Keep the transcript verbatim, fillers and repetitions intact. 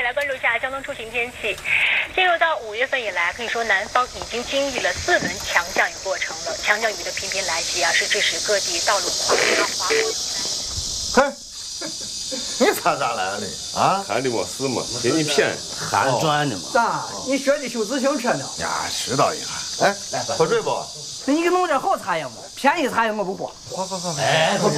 来关注一下交通出行天气。进入到五月份以来，可以说南方已经经历了四轮强降雨过程了。强降雨的频频来袭啊，是致使各地道路滑坡滑坡。 嘿，你擦啥来了你？啊？ 看的没事嘛，给你骗， 寒转的嘛。 咋？你学的修自行车呢？ 呀，知道一下。哎，喝水不？ 那你给弄点好茶叶嘛，便宜茶叶我不喝。 喝喝喝。 哎，不不